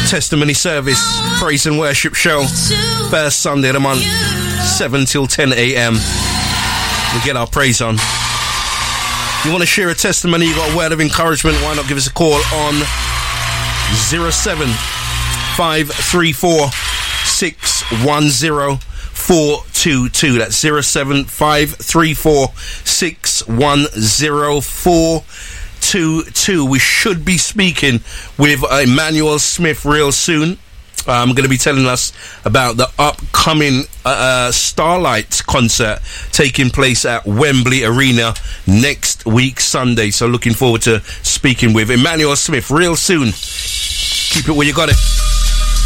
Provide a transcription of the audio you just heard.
Testimony service, praise and worship show, first Sunday of the month, 7 till 10 a.m. We get our praise on. You want to share a testimony, you got a word of encouragement, why not give us a call on 07534 610 422. That's 07534 610 422. We should be speaking with Emmanuel Smith real soon. I'm going to be telling us about the upcoming Starlight concert taking place at Wembley Arena next week Sunday. So looking forward to speaking with Emmanuel Smith real soon. Keep it where you got it.